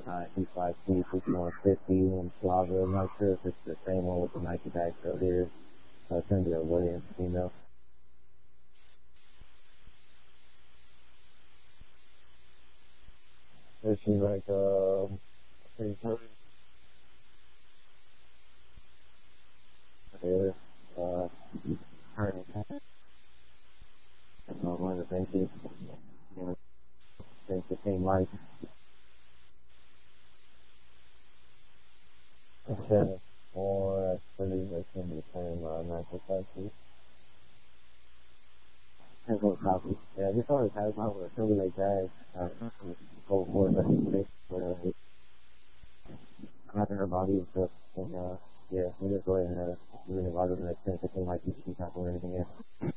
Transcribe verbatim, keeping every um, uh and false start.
uh, C five C six one fifty and Slava. I'm not sure if it's the same one with the Nike back, so here's uh, Cynthia Williams email. Is she like, uh, pretty close? Yeah, uh, her and Pat. I wanted to thank you. You know, thank the team life. Okay. Or, I believe it's going to be the same, uh, Nike five C. Has no copy. Yeah, this always has one with a silver like that. Uh, go for it, but it's but, uh, I'm not her body and stuff. And, uh, yeah, we just go ahead and, uh, do it in the next ten, fifteen, like, you can tackle anything else.